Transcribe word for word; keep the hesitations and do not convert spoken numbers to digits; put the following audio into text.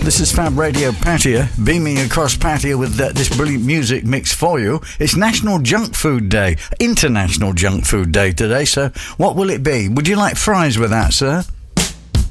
This is Fab Radio Patia, beaming across Patia with uh, this brilliant music mix for you. It's National Junk Food Day, International Junk Food Day today, so what will it be? Would you like fries with that, sir?